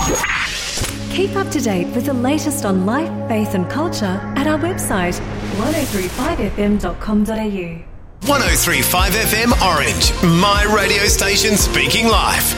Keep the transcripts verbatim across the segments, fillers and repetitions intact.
Keep up to date with the latest on life, faith and culture at our website one oh three five f m dot com dot a u. one oh three point five F M Orange, my radio station speaking life.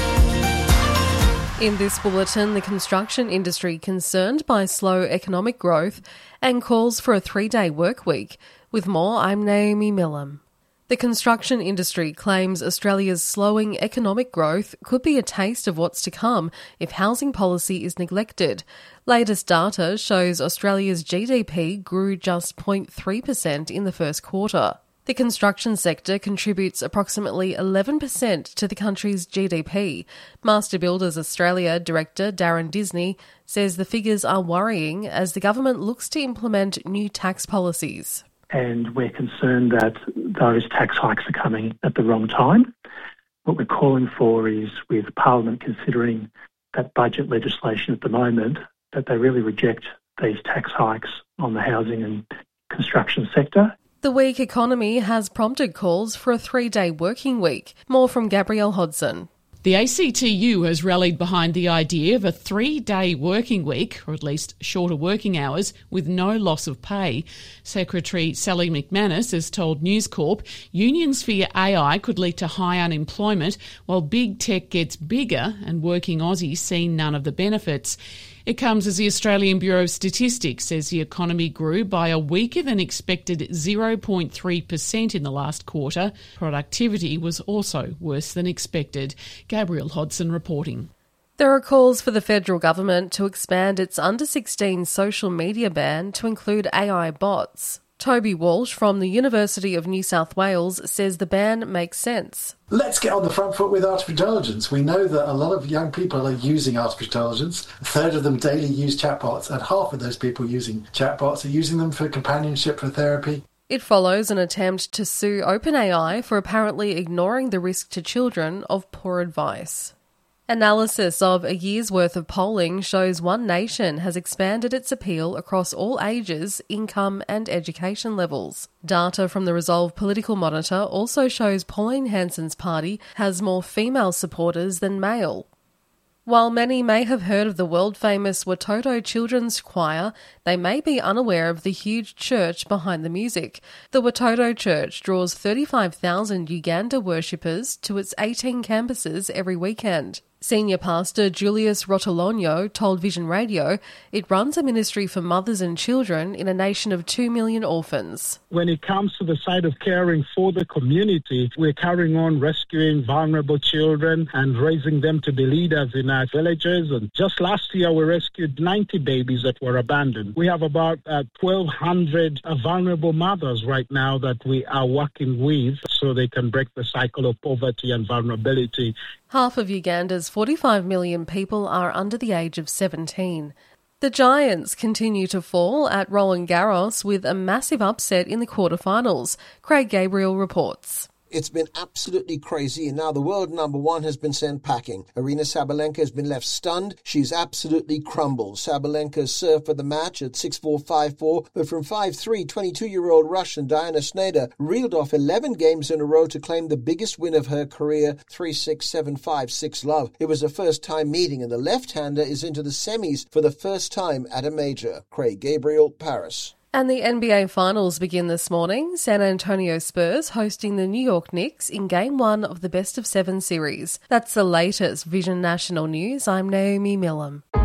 In this bulletin, the construction industry concerned by slow economic growth and calls for a three-day work week. With more, I'm Naomi Millam. The construction industry claims Australia's slowing economic growth could be a taste of what's to come if housing policy is neglected. Latest data shows Australia's G D P grew just zero point three percent in the first quarter. The construction sector contributes approximately eleven percent to the country's G D P. Master Builders Australia Director Darren Disney says the figures are worrying as the government looks to implement new tax policies. And we're concerned that those tax hikes are coming at the wrong time. What we're calling for is, with Parliament considering that budget legislation at the moment, that they really reject these tax hikes on the housing and construction sector. The weak economy has prompted calls for a three-day working week. More from Gabrielle Hodson. The A C T U has rallied behind the idea of a three-day working week, or at least shorter working hours, with no loss of pay. Secretary Sally McManus has told News Corp unions fear A I could lead to high unemployment, while big tech gets bigger and working Aussies see none of the benefits. It comes as the Australian Bureau of Statistics says the economy grew by a weaker than expected zero point three percent in the last quarter. Productivity was also worse than expected. Gabrielle Hodson reporting. There are calls for the federal government to expand its under sixteen social media ban to include A I bots. Toby Walsh from the University of New South Wales says the ban makes sense. Let's get on the front foot with artificial intelligence. We know that a lot of young people are using artificial intelligence. A third of them daily use chatbots, and half of those people using chatbots are using them for companionship, for therapy. It follows an attempt to sue OpenAI for apparently ignoring the risk to children of poor advice. Analysis of a year's worth of polling shows One Nation has expanded its appeal across all ages, income and education levels. Data from the Resolve Political Monitor also shows Pauline Hanson's party has more female supporters than male. While many may have heard of the world-famous Watoto Children's Choir, they may be unaware of the huge church behind the music. The Watoto Church draws thirty-five thousand Uganda worshippers to its eighteen campuses every weekend. Senior Pastor Julius Rotolonio told Vision Radio it runs a ministry for mothers and children in a nation of two million orphans. When it comes to the side of caring for the community, we're carrying on rescuing vulnerable children and raising them to be leaders in our villages. And just last year, we rescued ninety babies that were abandoned. We have about uh, twelve hundred uh, vulnerable mothers right now that we are working with so they can break the cycle of poverty and vulnerability. Half of Uganda's forty-five million people are under the age of seventeen. The Giants continue to fall at Roland Garros with a massive upset in the quarterfinals. Craig Gabriel reports. It's been absolutely crazy, and now the world number one has been sent packing. Aryna Sabalenka has been left stunned. She's absolutely crumbled. Sabalenka served for the match at six four, five four, but from five three, twenty-two-year-old Russian Diana Snyder reeled off eleven games in a row to claim the biggest win of her career, three six, seven five, six love. It was a first-time meeting, and the left-hander is into the semis for the first time at a major. Craig Gabriel, Paris. And the N B A Finals begin this morning. San Antonio Spurs hosting the New York Knicks in Game one of the Best of Seven series. That's the latest Vision National News. I'm Naomi Millam.